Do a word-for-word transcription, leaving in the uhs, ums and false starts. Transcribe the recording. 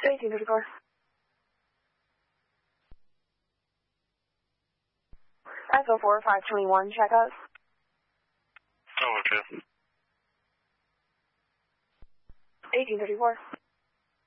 eighteen thirty-four. S O four five twenty-one, check us. Oh, okay. eighteen thirty-four.